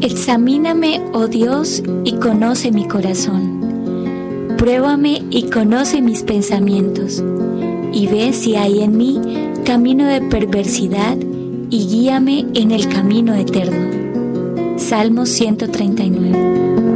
Examíname, oh Dios, y conoce mi corazón. Pruébame y conoce mis pensamientos, y ve si hay en mí camino de perversidad, y guíame en el camino eterno. Salmo 139.